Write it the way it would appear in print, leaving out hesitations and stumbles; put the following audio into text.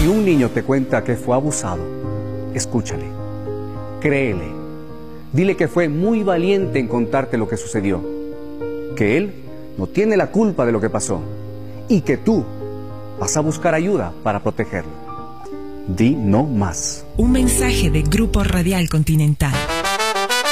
un niño te cuenta que fue abusado, escúchale, créele, dile que fue muy valiente en contarte lo que sucedió, que él no tiene la culpa de lo que pasó y que tú vas a buscar ayuda para protegerlo. Di no más. Un mensaje de Grupo Radial Continental.